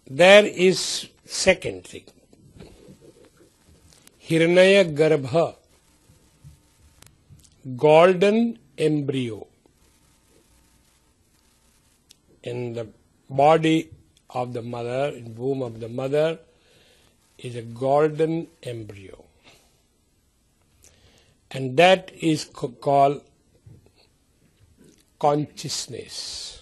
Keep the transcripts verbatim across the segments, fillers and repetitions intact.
there is second thing. Hiranyagarbha, Garbha, golden embryo in the body of the mother, in womb of the mother, is a golden embryo. And that is called consciousness.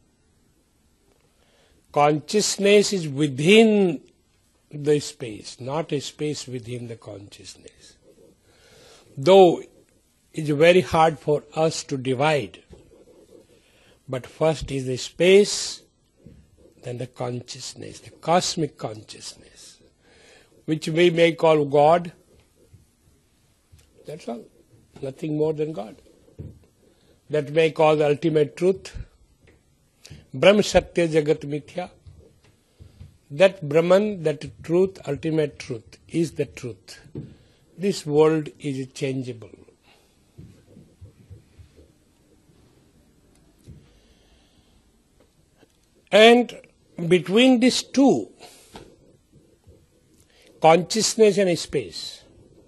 Consciousness is within the space, not a space within the consciousness. Though it's very hard for us to divide, but first is the space, then the consciousness, the cosmic consciousness, which we may call God. That's all, nothing more than God. That may call the ultimate truth. Brahm Satya Jagat Mithya. That Brahman, that truth, ultimate truth, is the truth. This world is changeable. And between these two, consciousness and space,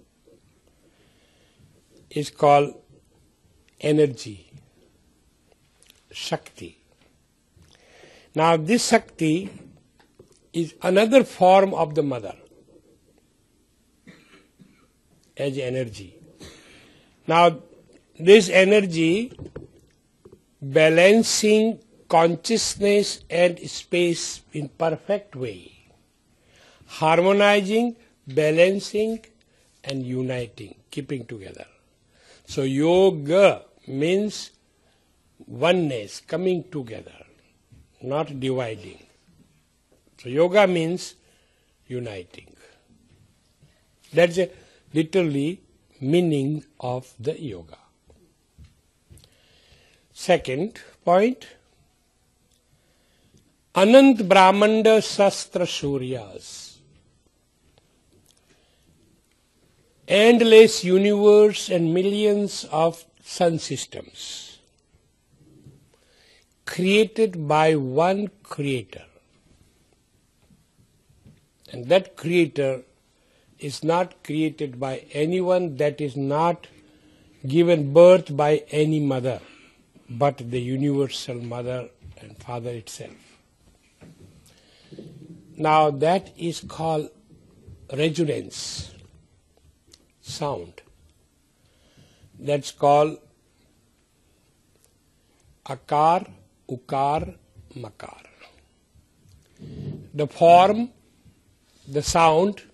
is called energy, Shakti. Now this Shakti is another form of the mother as energy. Now this energy balancing consciousness and space in perfect way, harmonizing, balancing and uniting, keeping together. So yoga means oneness, coming together, not dividing. So yoga means uniting. That's a literally meaning of the yoga. Second point, Anant Brahmanda Sastra Suryas, endless universe and millions of sun systems, created by one creator. And that creator is not created by anyone, that is not given birth by any mother, but the universal mother and father itself. Now that is called resonance, sound. That's called Akar, Ukar, Makar. The form, the sound